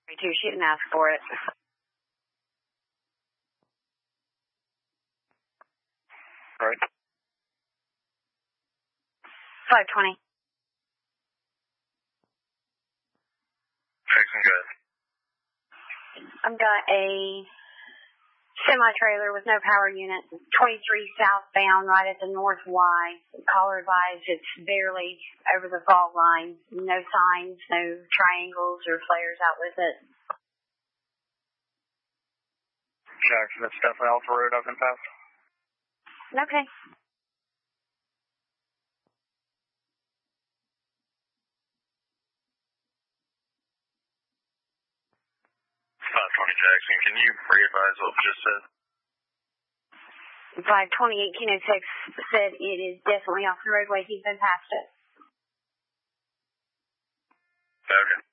She didn't ask for it. Right. 520. Jackson, good. I've got a semi-trailer with no power unit, 23 southbound, right at the north Y. Caller advised it's barely over the fault line. No signs, no triangles or flares out with it. Jackson, it's definitely Alpha Road up and past. Okay. 520 Jackson, can you re-advise what we just said? 520-1806 said it is definitely off the roadway. He's been past it. Okay.